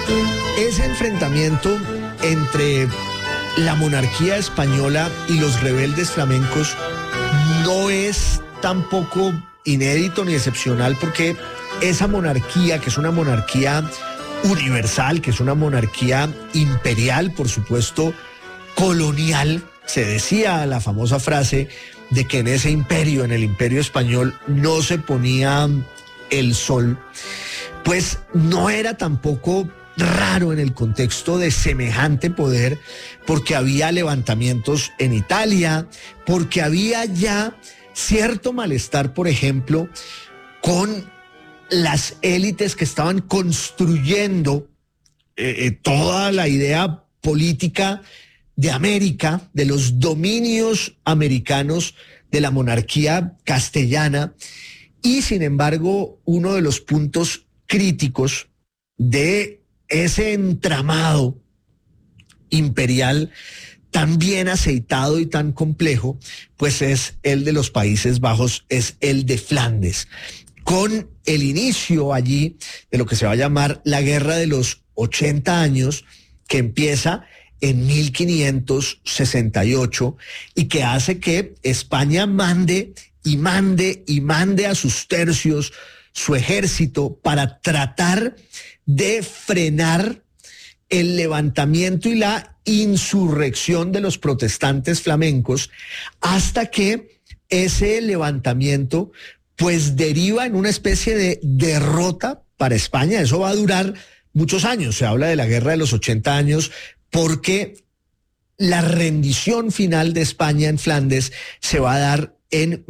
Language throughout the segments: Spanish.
Ese enfrentamiento entre la monarquía española y los rebeldes flamencos no es tampoco inédito ni excepcional, porque esa monarquía, que es una monarquía universal, que es una monarquía imperial, por supuesto, colonial, se decía la famosa frase de que en ese imperio, en el imperio español, no se ponía el sol, pues no era tampoco raro en el contexto de semejante poder, porque había levantamientos en Italia, porque había ya cierto malestar, por ejemplo, con las élites que estaban construyendo toda la idea política de América, de los dominios americanos, de la monarquía castellana, y sin embargo, uno de los puntos críticos de ese entramado imperial tan bien aceitado y tan complejo, pues es el de los Países Bajos, es el de Flandes, con el inicio allí de lo que se va a llamar la Guerra de los 80 años, que empieza en 1568 y que hace que España mande y mande y mande a sus tercios, su ejército, para tratar de frenar el levantamiento y la insurrección de los protestantes flamencos, hasta que ese levantamiento pues deriva en una especie de derrota para España. Eso va a durar muchos años. Se habla de la Guerra de los 80 años porque la rendición final de España en Flandes se va a dar en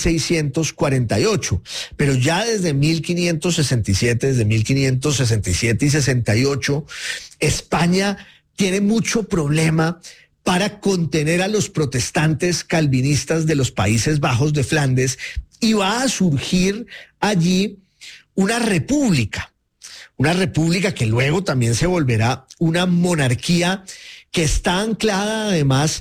1648, pero ya desde 1567, desde 1567 y 68, España tiene mucho problema para contener a los protestantes calvinistas de los Países Bajos de Flandes, y va a surgir allí una república que luego también se volverá una monarquía, que está anclada además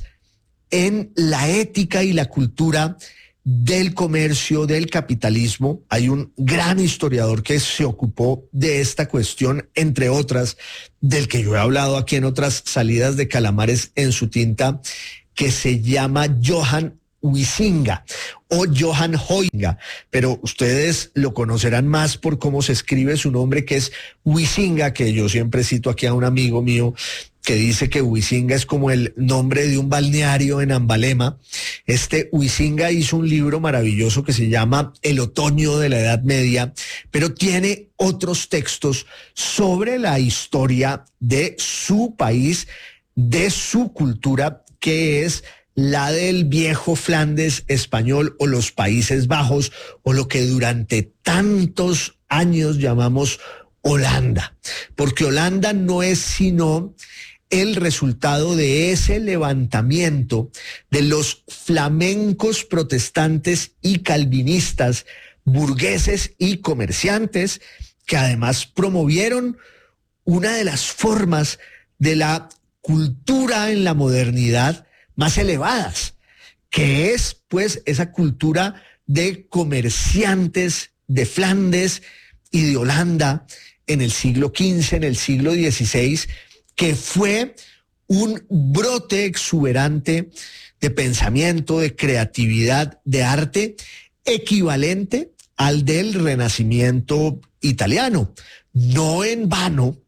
en la ética y la cultura del comercio, del capitalismo. Hay un gran historiador que se ocupó de esta cuestión, entre otras, del que yo he hablado aquí en otras salidas de Calamares en su tinta, que se llama Johan Huizinga o Johan Huizinga, pero ustedes lo conocerán más por cómo se escribe su nombre, que es Huizinga, que yo siempre cito aquí a un amigo mío que dice que Huizinga es como el nombre de un balneario en Ambalema. Este Huizinga hizo un libro maravilloso que se llama El otoño de la Edad Media, pero tiene otros textos sobre la historia de su país, de su cultura, que es la del viejo Flandes español o los Países Bajos, o lo que durante tantos años llamamos Holanda, porque Holanda no es sino el resultado de ese levantamiento de los flamencos protestantes y calvinistas, burgueses y comerciantes, que además promovieron una de las formas de la cultura en la modernidad más elevadas, que es pues esa cultura de comerciantes de Flandes y de Holanda en el siglo XV, en el siglo XVI, que fue un brote exuberante de pensamiento, de creatividad, de arte, equivalente al del Renacimiento italiano. No en vano,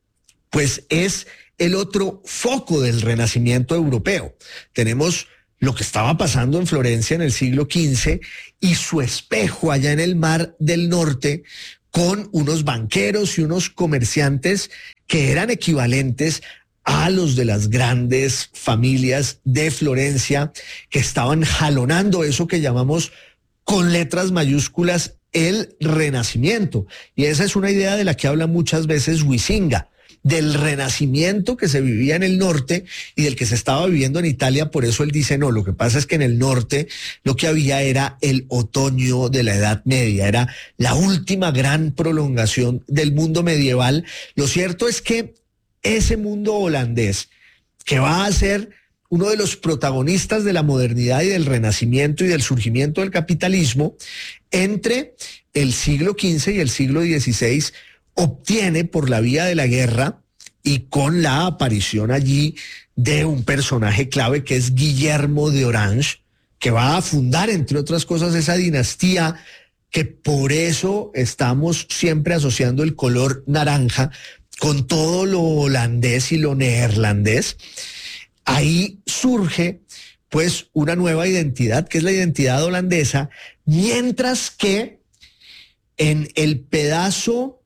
pues es el otro foco del Renacimiento europeo. Tenemos lo que estaba pasando en Florencia en el siglo XV y su espejo allá en el Mar del Norte, con unos banqueros y unos comerciantes que eran equivalentes a los de las grandes familias de Florencia, que estaban jalonando eso que llamamos con letras mayúsculas el Renacimiento. Y esa es una idea de la que habla muchas veces Huizinga, del renacimiento que se vivía en el norte y del que se estaba viviendo en Italia. Por eso él dice, no, lo que pasa es que en el norte lo que había era el otoño de la Edad Media, era la última gran prolongación del mundo medieval. Lo cierto es que ese mundo holandés, que va a ser uno de los protagonistas de la modernidad y del renacimiento y del surgimiento del capitalismo, entre el siglo XV y el siglo XVI, obtiene por la vía de la guerra y con la aparición allí de un personaje clave que es Guillermo de Orange, que va a fundar, entre otras cosas, esa dinastía que por eso estamos siempre asociando el color naranja con todo lo holandés y lo neerlandés. Ahí surge pues una nueva identidad, que es la identidad holandesa, mientras que en el pedazo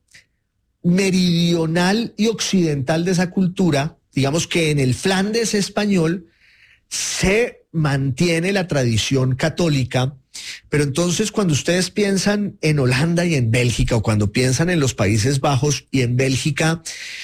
meridional y occidental de esa cultura, digamos que en el Flandes español, se mantiene la tradición católica. Pero entonces cuando ustedes piensan en Holanda y en Bélgica, o cuando piensan en los Países Bajos y en Bélgica,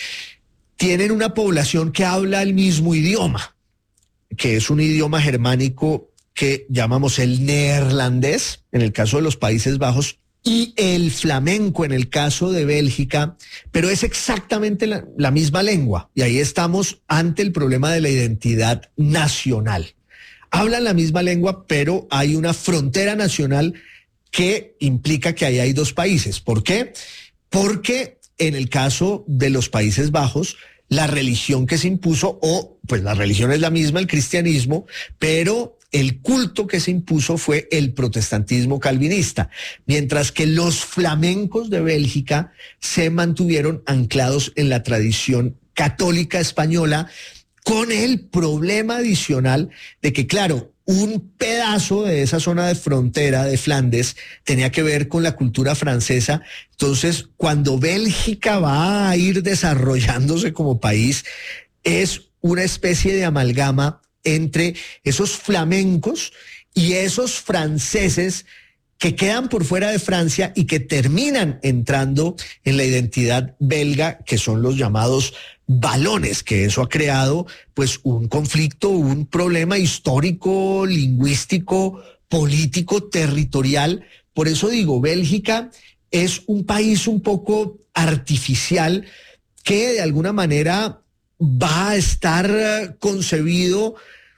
tienen una población que habla el mismo idioma, que es un idioma germánico que llamamos el neerlandés, en el caso de los Países Bajos, y el flamenco en el caso de Bélgica, pero es exactamente la misma lengua. Y ahí estamos ante el problema de la identidad nacional. Hablan la misma lengua, pero hay una frontera nacional que implica que ahí hay dos países. ¿Por qué? Porque en el caso de los Países Bajos, la religión que se impuso, o pues la religión es la misma, el cristianismo, pero el culto que se impuso fue el protestantismo calvinista, mientras que los flamencos de Bélgica se mantuvieron anclados en la tradición católica española, con el problema adicional de que, claro, un pedazo de esa zona de frontera de Flandes tenía que ver con la cultura francesa. Entonces, cuando Bélgica va a ir desarrollándose como país, es una especie de amalgama entre esos flamencos y esos franceses que quedan por fuera de Francia y que terminan entrando en la identidad belga, que son los llamados valones, que eso ha creado pues un conflicto, un problema histórico, lingüístico, político, territorial. Por eso digo, Bélgica es un país un poco artificial que de alguna manera va a estar concebido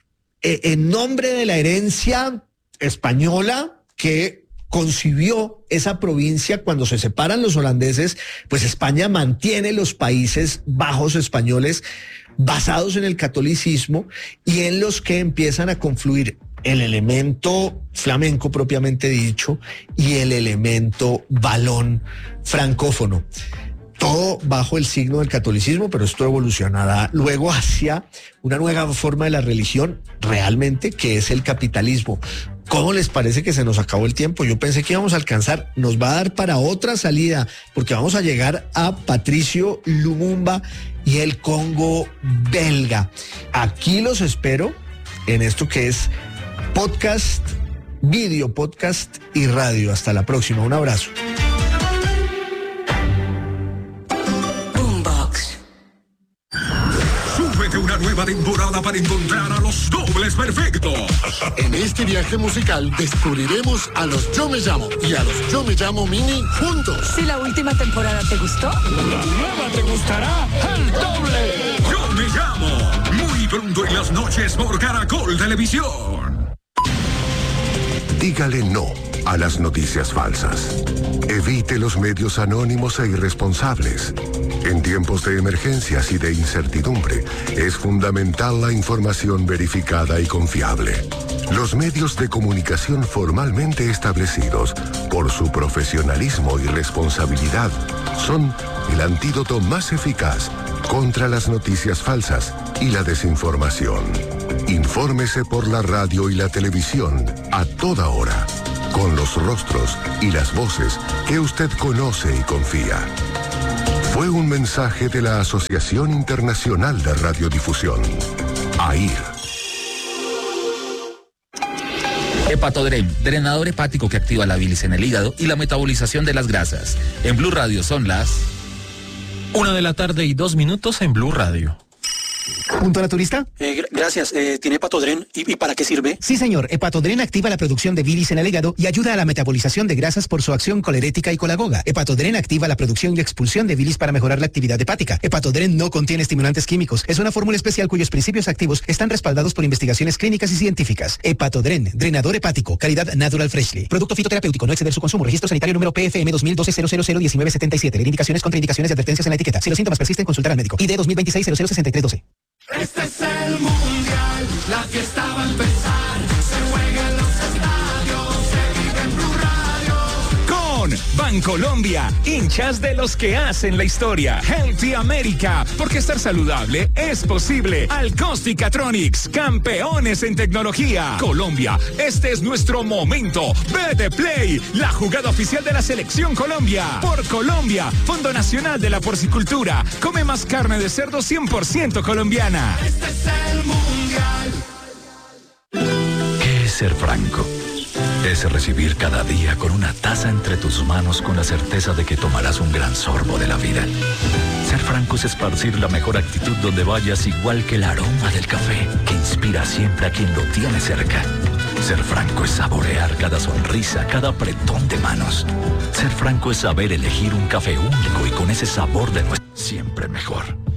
en nombre de la herencia española que concibió esa provincia. Cuando se separan los holandeses, pues España mantiene los Países Bajos españoles basados en el catolicismo y en los que empiezan a confluir el elemento flamenco propiamente dicho y el elemento valón francófono. Todo bajo el signo del catolicismo, pero esto evolucionará luego hacia una nueva forma de la religión realmente, que es el capitalismo. ¿Cómo les parece que se nos acabó el tiempo? Yo pensé que íbamos a alcanzar, nos va a dar para otra salida, porque vamos a llegar a Patricio Lumumba y el Congo belga. Aquí los espero en esto que es podcast, video podcast y radio. Hasta la próxima, un abrazo. Una nueva temporada para encontrar a los dobles perfectos. En este viaje musical descubriremos a los Yo Me Llamo y a los Yo Me Llamo Mini juntos. Si la última temporada te gustó, la nueva te gustará al doble. Yo Me Llamo, muy pronto en las noches por Caracol Televisión. Dígale no a las noticias falsas. Evite los medios anónimos e irresponsables. En tiempos de emergencias y de incertidumbre, es fundamental la información verificada y confiable. Los medios de comunicación formalmente establecidos por su profesionalismo y responsabilidad son el antídoto más eficaz contra las noticias falsas y la desinformación. Infórmese por la radio y la televisión a toda hora, con los rostros y las voces que usted conoce y confía. Fue un mensaje de la Asociación Internacional de Radiodifusión, AIR. Hepatodrem, drenador hepático que activa la bilis en el hígado y la metabolización de las grasas. En Blue Radio son las 1:02 PM en Blue Radio. ¿Punto naturista? Gracias. ¿Tiene Hepatodren? ¿Y para qué sirve? Sí, señor. Hepatodren activa la producción de bilis en el hígado y ayuda a la metabolización de grasas por su acción colerética y colagoga. Hepatodren activa la producción y expulsión de bilis para mejorar la actividad hepática. Hepatodren no contiene estimulantes químicos. Es una fórmula especial cuyos principios activos están respaldados por investigaciones clínicas y científicas. Hepatodren, drenador hepático, calidad Natural Freshly. Producto fitoterapéutico, no exceder su consumo. Registro sanitario número PFM 2012-001977. Indicaciones, contraindicaciones y advertencias en la etiqueta. Si los síntomas persisten, consultar al médico. ID 2026-006312. Este es el Mundial, la fiesta va a empezar, se juega en los estadios, se vive en Blue Radio. Con Bancolombia, hinchas de los que hacen la historia. Healthy America, porque estar saludable es posible. Alcostica-Tronics, campeones en tecnología. Colombia, este es nuestro momento. BT Play, la jugada oficial de la Selección Colombia. Por Colombia, Fondo Nacional de la Porcicultura. Come más carne de cerdo 100% colombiana. Este es el Mundial. ¿Qué es ser franco? Es recibir cada día con una taza entre tus manos con la certeza de que tomarás un gran sorbo de la vida. Ser franco es esparcir la mejor actitud donde vayas, igual que el aroma del café que inspira siempre a quien lo tiene cerca. Ser franco es saborear cada sonrisa, cada apretón de manos. Ser franco es saber elegir un café único y con ese sabor de nuestro siempre mejor.